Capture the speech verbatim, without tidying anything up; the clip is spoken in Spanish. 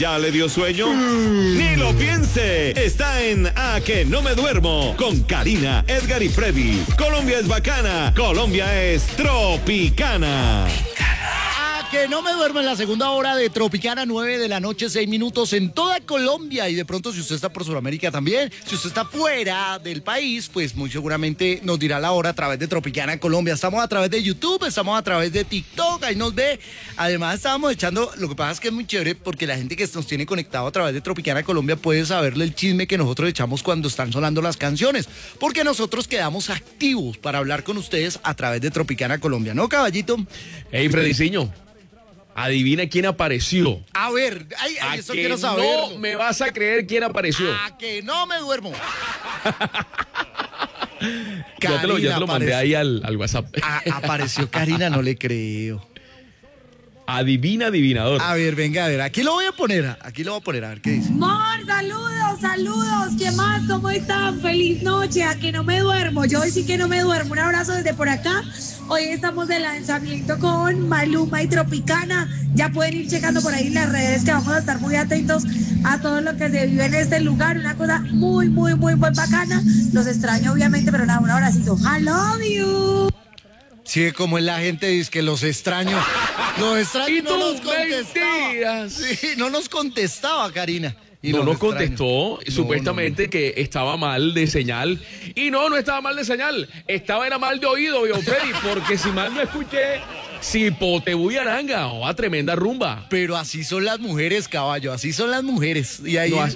¿Ya le dio sueño? Mm. Ni lo piense. Está en A Que No Me Duermo con Karina, Edgar y Freddy. Colombia es bacana. Colombia es tropicana. Que no me duermo en la segunda hora de Tropicana, nueve de la noche, seis minutos en toda Colombia. Y de pronto, si usted está por Sudamérica también, si usted está fuera del país, pues muy seguramente nos dirá la hora a través de Tropicana Colombia. Estamos a través de YouTube, estamos a través de TikTok, ahí nos ve. Además, estábamos echando, lo que pasa es que es muy chévere porque la gente que nos tiene conectado a través de Tropicana Colombia puede saberle el chisme que nosotros echamos cuando están sonando las canciones. Porque nosotros quedamos activos para hablar con ustedes a través de Tropicana Colombia, ¿no, caballito? Hey, Frediciño. Adivina quién apareció. A ver, ay, ay, a eso que quiero saber. No me vas a creer quién apareció. A que no me duermo. Yo te lo, yo te lo mandé ahí al, al WhatsApp. A, apareció Karina, no le creo. Adivina, adivinador. A ver, venga, a ver, aquí lo voy a poner, aquí lo voy a poner, a ver qué dice. Mor, saludos, saludos, ¿qué más? ¿Cómo están? Feliz noche, a que no me duermo, yo hoy sí que no me duermo, un abrazo desde por acá. Hoy estamos de lanzamiento con Maluma y Tropicana, ya pueden ir checando por ahí en las redes que vamos a estar muy atentos a todo lo que se vive en este lugar, una cosa muy, muy, muy, muy bacana. Los extraño obviamente, pero nada, un abracito. I love you. Sí, como es la gente, dice que los extraño. Los extraño y no nos contestaba. Sí, no nos contestaba, Karina. Y no nos contestó, no, supuestamente no, no. que estaba mal de señal. Y no, no estaba mal de señal, estaba era mal de oído, viejo Freddy, porque si mal no escuché, si Potebuyaranga, o a tremenda rumba. Pero así son las mujeres, caballo, así son las mujeres. Y ahí... No,